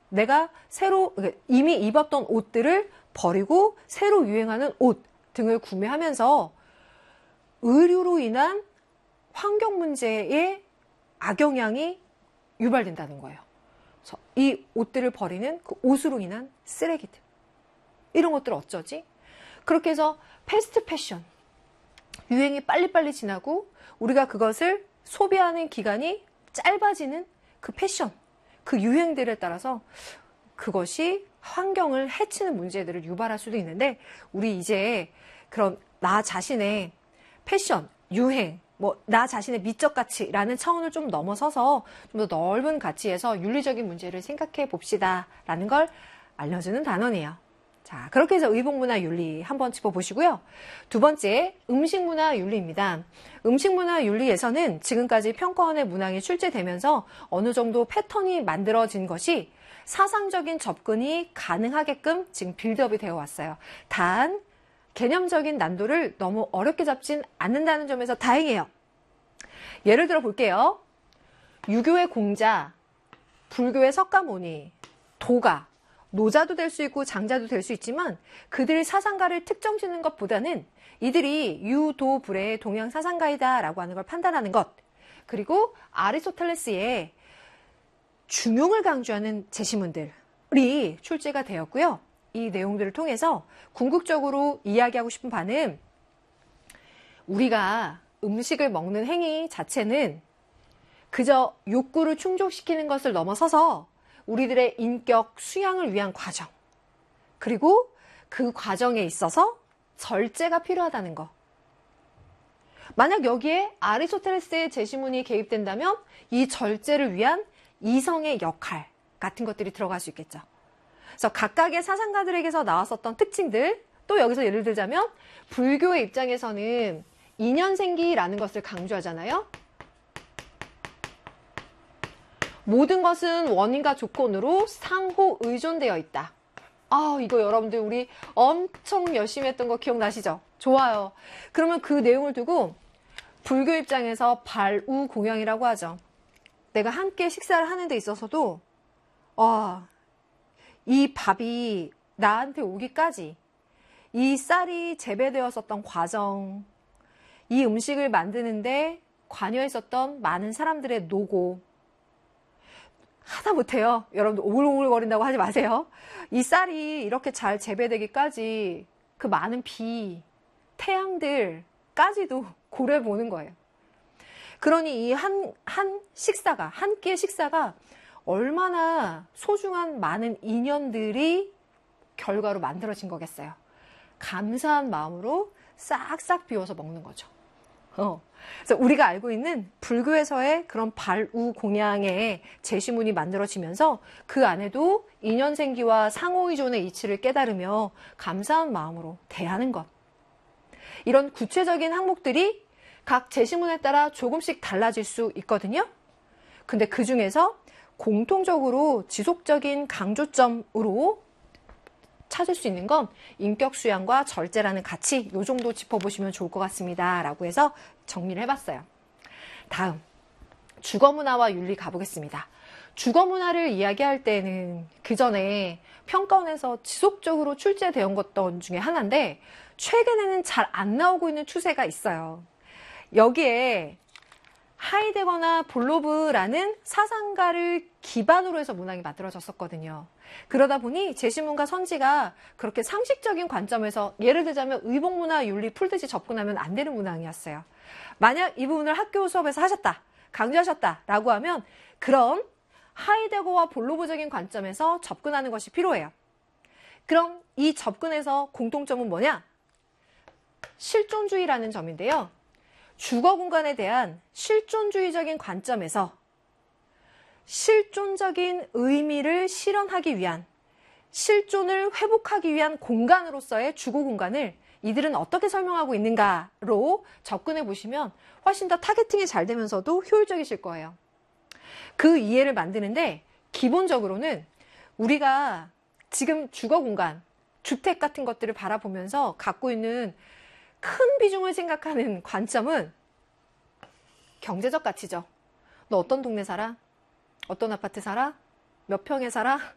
내가 새로 이미 입었던 옷들을 버리고 새로 유행하는 옷 등을 구매하면서 의류로 인한 환경 문제의 악영향이 유발된다는 거예요. 그래서 이 옷들을 버리는 그 옷으로 인한 쓰레기들, 이런 것들 어쩌지? 그렇게 해서 패스트 패션, 유행이 빨리빨리 지나고 우리가 그것을 소비하는 기간이 짧아지는 그 패션, 그 유행들에 따라서 그것이 환경을 해치는 문제들을 유발할 수도 있는데, 우리 이제 그런 나 자신의 패션, 유행, 나 자신의 미적 가치라는 차원을 좀 넘어서서 좀 더 넓은 가치에서 윤리적인 문제를 생각해 봅시다 라는 걸 알려주는 단원이에요. 자, 그렇게 해서 의복문화 윤리 한번 짚어보시고요. 두 번째, 음식문화 윤리입니다. 음식문화 윤리에서는 지금까지 평가원의 문항이 출제되면서 어느 정도 패턴이 만들어진 것이 사상적인 접근이 가능하게끔 지금 빌드업이 되어 왔어요. 단, 개념적인 난도를 너무 어렵게 잡진 않는다는 점에서 다행이에요. 예를 들어 볼게요. 유교의 공자, 불교의 석가모니, 도가, 노자도 될 수 있고 장자도 될 수 있지만 그들의 사상가를 특정 짓는 것보다는 이들이 유도불의 동양 사상가이다라고 하는 걸 판단하는 것, 그리고 아리스토텔레스의 중용을 강조하는 제시문들이 출제가 되었고요. 이 내용들을 통해서 궁극적으로 이야기하고 싶은 바는, 우리가 음식을 먹는 행위 자체는 그저 욕구를 충족시키는 것을 넘어서서 우리들의 인격 수양을 위한 과정, 그리고 그 과정에 있어서 절제가 필요하다는 것. 만약 여기에 아리스토텔레스의 제시문이 개입된다면 이 절제를 위한 이성의 역할 같은 것들이 들어갈 수 있겠죠. 그래서 각각의 사상가들에게서 나왔었던 특징들, 또 여기서 예를 들자면 불교의 입장에서는 인연생기라는 것을 강조하잖아요. 모든 것은 원인과 조건으로 상호 의존되어 있다. 이거 여러분들 우리 엄청 열심히 했던 거 기억나시죠? 좋아요. 그러면 그 내용을 두고 불교 입장에서 발우공양이라고 하죠. 내가 함께 식사를 하는 데 있어서도 이 밥이 나한테 오기까지 이 쌀이 재배되었었던 과정, 이 음식을 만드는데 관여했었던 많은 사람들의 노고, 하다못해요. 여러분들 오글오글거린다고 하지 마세요. 이 쌀이 이렇게 잘 재배되기까지 그 많은 비, 태양들까지도 고려해 보는 거예요. 그러니 이 한 식사가, 한 끼의 식사가 얼마나 소중한 많은 인연들이 결과로 만들어진 거겠어요. 감사한 마음으로 싹싹 비워서 먹는 거죠. 그래서 우리가 알고 있는 불교에서의 그런 발우공양의 제시문이 만들어지면서 그 안에도 인연생기와 상호의존의 이치를 깨달으며 감사한 마음으로 대하는 것. 이런 구체적인 항목들이 각 제시문에 따라 조금씩 달라질 수 있거든요. 근데 그 중에서 공통적으로 지속적인 강조점으로 찾을 수 있는 건 인격 수양과 절제라는 가치, 요 정도 짚어보시면 좋을 것 같습니다. 라고 해서 정리를 해봤어요. 다음, 주거문화와 윤리 가보겠습니다. 주거문화를 이야기할 때는 그 전에 평가원에서 지속적으로 출제되어 것던 중에 하나인데 최근에는 잘 안 나오고 있는 추세가 있어요. 여기에 하이데거나 볼로브라는 사상가를 기반으로 해서 문항이 만들어졌었거든요. 그러다 보니 제시문과 선지가 그렇게 상식적인 관점에서, 예를 들자면 의복문화 윤리 풀듯이 접근하면 안 되는 문항이었어요. 만약 이 부분을 학교 수업에서 하셨다, 강조하셨다라고 하면 그런 하이데거와 볼로브적인 관점에서 접근하는 것이 필요해요. 그럼 이 접근에서 공통점은 뭐냐? 실존주의라는 점인데요. 주거 공간에 대한 실존주의적인 관점에서 실존적인 의미를 실현하기 위한, 실존을 회복하기 위한 공간으로서의 주거 공간을 이들은 어떻게 설명하고 있는가로 접근해 보시면 훨씬 더 타겟팅이 잘 되면서도 효율적이실 거예요. 그 이해를 만드는데 기본적으로는 우리가 지금 주거 공간, 주택 같은 것들을 바라보면서 갖고 있는 큰 비중을 생각하는 관점은 경제적 가치죠. 너 어떤 동네 살아? 어떤 아파트 살아? 몇 평에 살아?